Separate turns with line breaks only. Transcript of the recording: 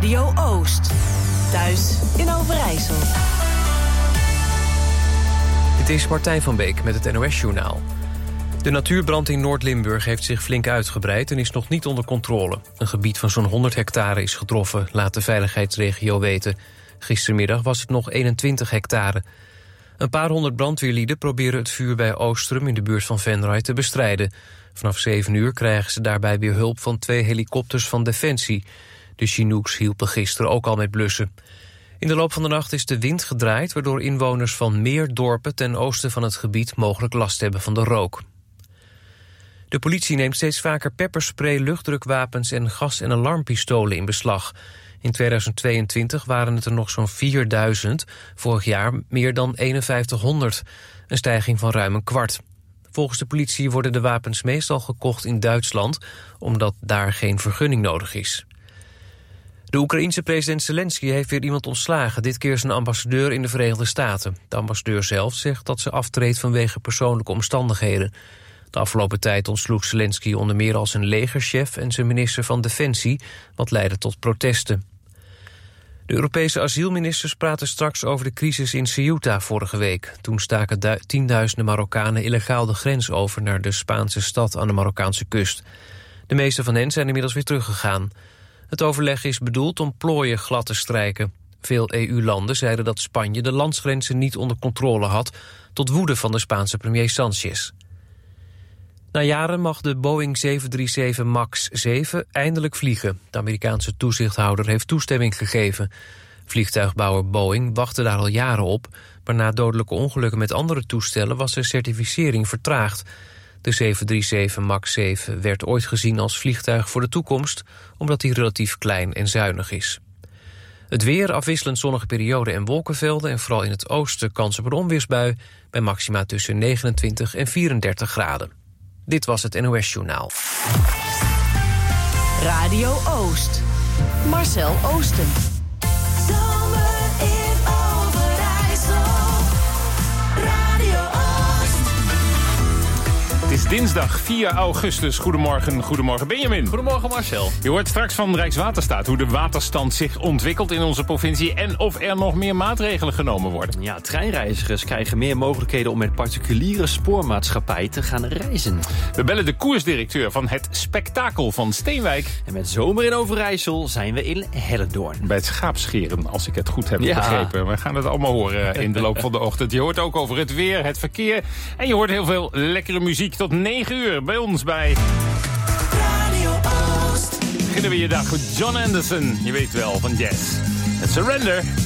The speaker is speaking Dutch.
Radio Oost. Thuis in Overijssel.
Dit is Martijn van Beek met het NOS-journaal. De natuurbrand in Noord-Limburg heeft zich flink uitgebreid en is nog niet onder controle. Een gebied van zo'n 100 hectare is getroffen, laat de veiligheidsregio weten. Gistermiddag was het nog 21 hectare. Een paar honderd brandweerlieden proberen het vuur bij Oostrum in de buurt van Venray te bestrijden. Vanaf 7 uur krijgen ze daarbij weer hulp van 2 helikopters van Defensie. De Chinooks hielpen gisteren ook al met blussen. In de loop van de nacht is de wind gedraaid, waardoor inwoners van meer dorpen ten oosten van het gebied mogelijk last hebben van de rook. De politie neemt steeds vaker pepperspray, luchtdrukwapens en gas- en alarmpistolen in beslag. In 2022 waren het er nog zo'n 4000, vorig jaar meer dan 5100. Een stijging van ruim een kwart. Volgens de politie worden de wapens meestal gekocht in Duitsland, omdat daar geen vergunning nodig is. De Oekraïense president Zelensky heeft weer iemand ontslagen, dit keer zijn ambassadeur in de Verenigde Staten. De ambassadeur zelf zegt dat ze aftreedt vanwege persoonlijke omstandigheden. De afgelopen tijd ontsloeg Zelensky onder meer al zijn legerchef en zijn minister van Defensie, wat leidde tot protesten. De Europese asielministers praten straks over de crisis in Ceuta vorige week. Toen staken tienduizenden Marokkanen illegaal de grens over naar de Spaanse stad aan de Marokkaanse kust. De meeste van hen zijn inmiddels weer teruggegaan. Het overleg is bedoeld om plooien glad te strijken. Veel EU-landen zeiden dat Spanje de landsgrenzen niet onder controle had, tot woede van de Spaanse premier Sanchez. Na jaren mag de Boeing 737 MAX 7 eindelijk vliegen. De Amerikaanse toezichthouder heeft toestemming gegeven. Vliegtuigbouwer Boeing wachtte daar al jaren op, maar na dodelijke ongelukken met andere toestellen was de certificering vertraagd. De 737 MAX 7 werd ooit gezien als vliegtuig voor de toekomst, omdat hij relatief klein en zuinig is. Het weer, afwisselend zonnige perioden en wolkenvelden en vooral in het oosten kans op een onweersbui bij maxima tussen 29 en 34 graden. Dit was het NOS-journaal.
Radio Oost. Marcel Oosten. Zomer in Overijssel. Radio Oost.
Het is dinsdag 4 augustus. Goedemorgen Benjamin.
Goedemorgen Marcel.
Je hoort straks van Rijkswaterstaat hoe de waterstand zich ontwikkelt in onze provincie en of er nog meer maatregelen genomen worden.
Ja, treinreizigers krijgen meer mogelijkheden om met particuliere spoormaatschappij te gaan reizen.
We bellen de koersdirecteur van het Spektakel van Steenwijk.
En met Zomer in Overijssel zijn we in Hellendoorn.
Bij het schaapscheren, als ik het goed heb begrepen. We gaan het allemaal horen in de loop van de ochtend. Je hoort ook over het weer, het verkeer en je hoort heel veel lekkere muziek tot 9 uur bij ons bij
Radio Oost.
Beginnen we je dag met John Anderson, je weet wel, van Jazz. En Surrender.